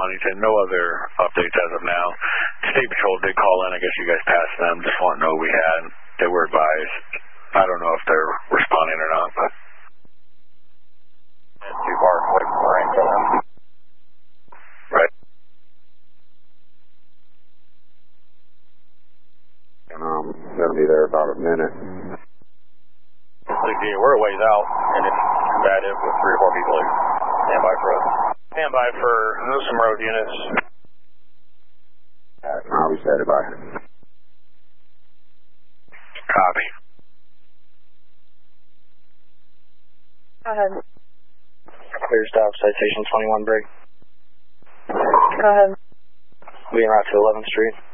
Huntington. No other updates as of now. State Patrol did call in. I guess you guys passed them. Just want to know we had. They were advised. I don't know if they're responding or not, but. It's too far away from the range of them. Right. Gonna be there about a minute. 68, we're a ways out, and it's combative with 3 or 4 people. Stand by for us. Stand by for some road units. I'll be standing by. Copy. Go ahead. Clear stop, citation 21 break. Go ahead. Being right to 11th Street.